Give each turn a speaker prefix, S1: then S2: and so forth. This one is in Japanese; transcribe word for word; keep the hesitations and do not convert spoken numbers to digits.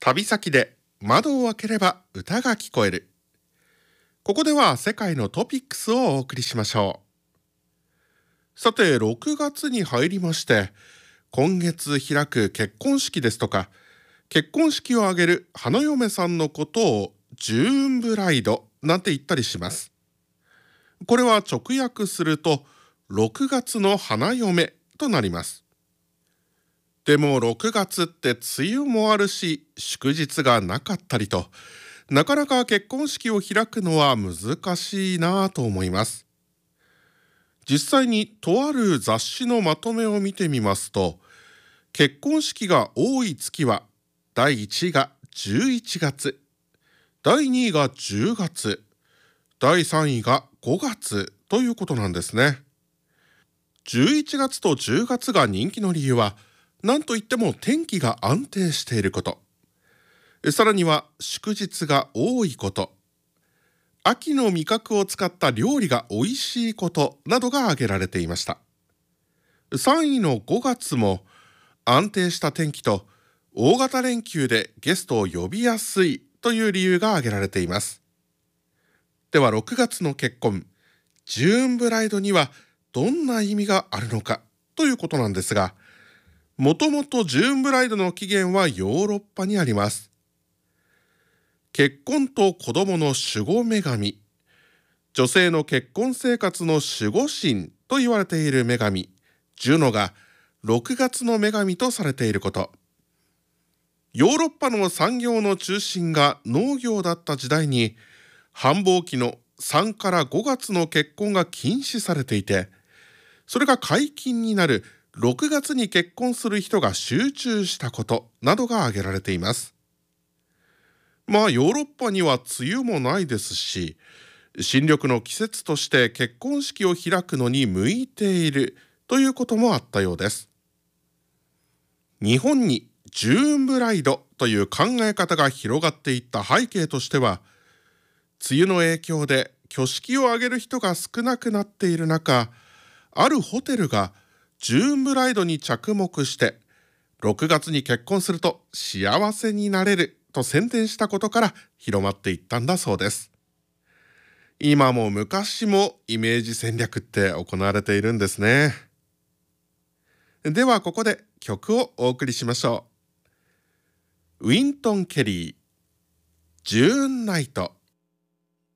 S1: 旅先で窓を開ければ歌が聞こえる。ここでは世界のトピックスをお送りしましょう。さて、ろくがつに入りまして、今月開く結婚式ですとか、結婚式を挙げる花嫁さんのことをジューンブライドなんて言ったりします。これは直訳するとろくがつの花嫁となります。でもろくがつって梅雨もあるし祝日がなかったりと、なかなか結婚式を開くのは難しいなぁと思います。実際にとある雑誌のまとめを見てみますと、結婚式が多い月はだいいちいがじゅういちがつ、だいにいがじゅうがつ、だいさんいがごがつということなんですね。じゅういちがつとじゅうがつが人気の理由は、なんといっても天気が安定していること、さらには祝日が多いこと、秋の味覚を使った料理が美味しいことなどが挙げられていました。さんいのごがつも安定した天気と大型連休でゲストを呼びやすいという理由が挙げられています。ではろくがつの結婚、ジューンブライドにはどんな意味があるのかということなんですが、もともとジューンブライドの起源はヨーロッパにあります。結婚と子供の守護女神、女性の結婚生活の守護神と言われている女神、ジュノがろくがつの女神とされていること。ヨーロッパの産業の中心が農業だった時代に、繁忙期のさんからごがつの結婚が禁止されていて、それが解禁になるろくがつに結婚する人が集中したことなどが挙げられています。まあヨーロッパには梅雨もないですし、新緑の季節として結婚式を開くのに向いているということもあったようです。日本にジューンブライドという考え方が広がっていった背景としては、梅雨の影響で挙式を挙げる人が少なくなっている中、あるホテルがジューンブライドに着目して、ろくがつに結婚すると幸せになれると宣伝したことから広まっていったんだそうです。今も昔もイメージ戦略って行われているんですね。ではここで曲をお送りしましょう。ウィントン・ケリー、ジューンナイト。